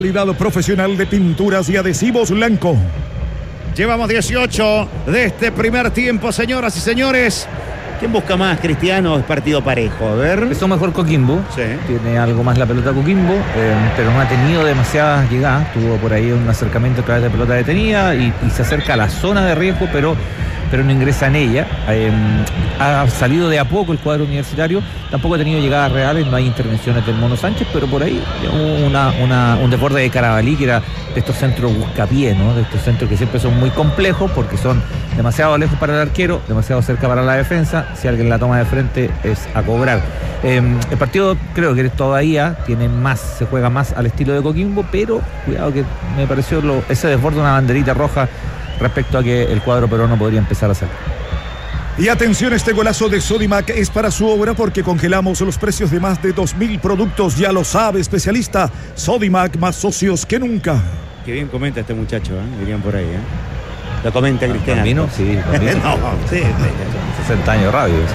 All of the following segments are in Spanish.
Calidad profesional de pinturas y adhesivos Blanco. Llevamos 18 de este primer tiempo, señoras y señores. ¿Quién busca más, Cristiano? Es partido parejo, a ver. Empezó mejor Coquimbo, sí. Tiene algo más la pelota Coquimbo, pero no ha tenido demasiadas llegadas. Tuvo por ahí un acercamiento a través de pelota detenida y se acerca a la zona de riesgo, pero no ingresa en ella. Ha salido de a poco el cuadro universitario, tampoco ha tenido llegadas reales, no hay intervenciones del Mono Sánchez, pero por ahí un desborde de Carabalí, que era de estos centros buscapié, ¿no? De estos centros que siempre son muy complejos porque son demasiado lejos para el arquero, demasiado cerca para la defensa. Si alguien la toma de frente es a cobrar. El partido creo que todavía tiene más, se juega más al estilo de Coquimbo, pero cuidado que me pareció ese desborde, una banderita roja respecto a que el cuadro peruano podría empezar a salir. Y atención, este golazo de Sodimac es para su obra porque congelamos los precios de más de 2.000 productos. Ya lo sabe, especialista. Sodimac, más socios que nunca. Qué bien comenta este muchacho, dirían por ahí, Lo comenta Cristiano. ¿Camino? Sí, Camino. No, sí. 60 años de radio, o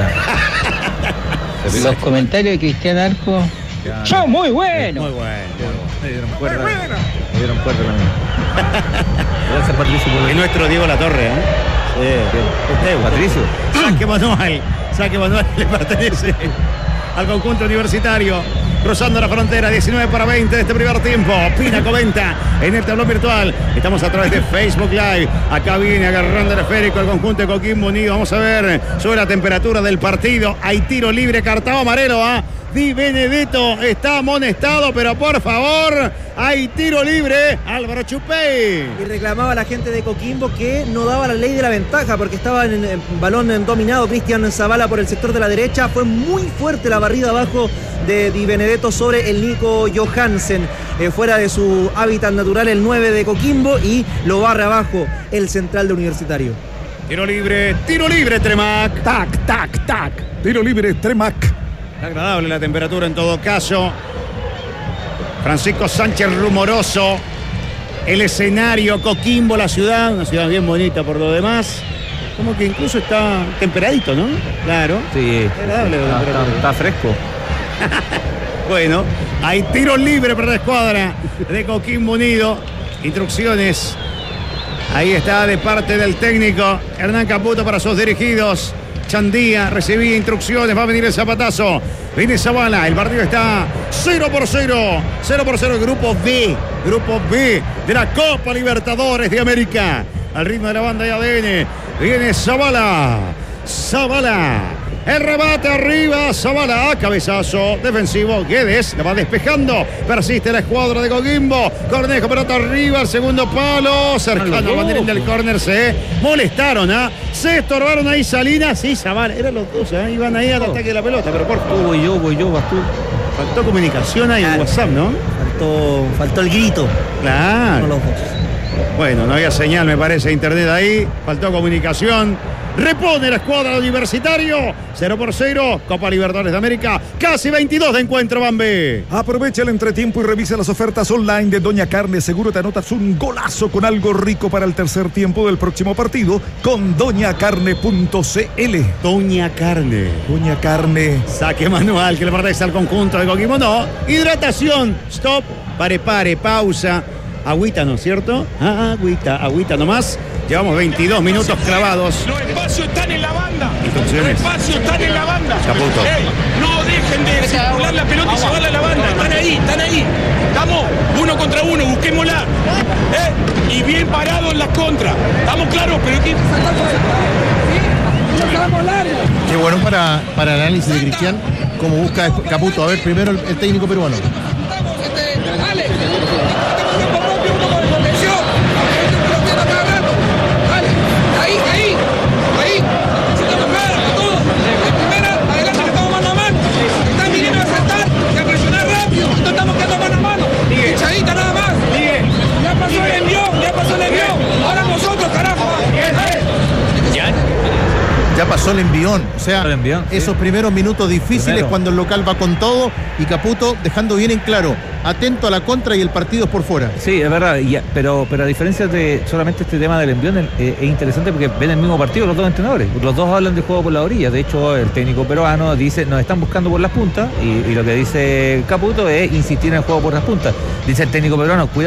sea. Los comentarios de Cristian Arco son muy buenos. Muy bueno. Me dieron cuerda. Me dieron cuerda también. Gracias, Patricio. Es nuestro Diego Latorre, Sí. Patricio. Saque manual le pertenece al conjunto universitario. Cruzando la frontera, 19 para 20 de este primer tiempo. Pina comenta en el tablón virtual. Estamos a través de Facebook Live. Acá viene agarrando el esférico el conjunto de Coquimbo Unido. Vamos a ver sobre la temperatura del partido. Hay tiro libre, cartón amarelo, Di Benedetto está amonestado, pero por favor, hay tiro libre. Álvaro Chupey. Y reclamaba a la gente de Coquimbo que no daba la ley de la ventaja porque estaba en balón dominado Cristian Zavala por el sector de la derecha. Fue muy fuerte la barrida abajo de Di Benedetto sobre el Nico Johansen, fuera de su hábitat natural, el 9 de Coquimbo, y lo barre abajo el central de Universitario. Tiro libre, Tremac. Tac, tac, tac. Tiro libre, Tremac. Agradable la temperatura en todo caso. Francisco Sánchez rumoroso. El escenario, Coquimbo, la ciudad, una ciudad bien bonita por lo demás. Como que incluso está temperadito, ¿no? Claro. Sí. Agradable la temperatura. Está fresco. Bueno, hay tiro libre para la escuadra de Coquimbo Unido. Instrucciones. Ahí está de parte del técnico Hernán Caputo para sus dirigidos. Chandía recibía instrucciones, va a venir el zapatazo. Viene Zavala, el partido está 0-0. 0-0 el grupo B de la Copa Libertadores de América. Al ritmo de la banda de ADN. Viene Zavala. El rebate arriba, Zavala, cabezazo defensivo, Guedes la va despejando, persiste la escuadra de Coquimbo, Cornejo, pelota arriba, el segundo palo, cercano al banderín del córner, se molestaron, se estorbaron ahí Salinas y Zavala, eran los dos, iban ahí al ataque de la pelota, pero por favor. Voy yo, Bastú. Faltó comunicación ahí en WhatsApp, ¿no? Faltó el grito. Claro. No los dos. Bueno, no había señal, me parece, internet ahí, faltó comunicación. Repone la escuadra de Universitario. 0-0. Copa Libertadores de América. Casi 22 de encuentro, Bambi. Aprovecha el entretiempo y revisa las ofertas online de Doña Carne. Seguro te anotas un golazo con algo rico para el tercer tiempo del próximo partido con doñacarne.cl. Doña Carne. Doña Carne. Saque manual que le pertenece al conjunto de Coquimbo. No. Hidratación. Stop. Pare. Pausa. Agüita, ¿no es cierto? Agüita nomás. Llevamos 22 minutos clavados. Los espacios están en la banda. Instrucciones. Los espacios están en la banda. Caputo. No dejen de circular la pelota y llevarla a la banda. Están ahí. Estamos 1 contra 1, busquémosla. Y bien parados en las contras. Estamos claros, pero aquí. Qué bueno para el análisis de Cristian, como busca Caputo. A ver, primero el técnico peruano. Ya pasó el envión, o sea, esos primeros minutos difíciles cuando el local va con todo y Caputo dejando bien en claro, atento a la contra y el partido es por fuera. Sí, es verdad, pero a diferencia de solamente este tema del envión, es interesante porque ven el mismo partido los dos entrenadores. Los dos hablan de juego por la orilla. De hecho, el técnico peruano dice, nos están buscando por las puntas, y lo que dice Caputo es insistir en el juego por las puntas. Dice el técnico peruano, cuidado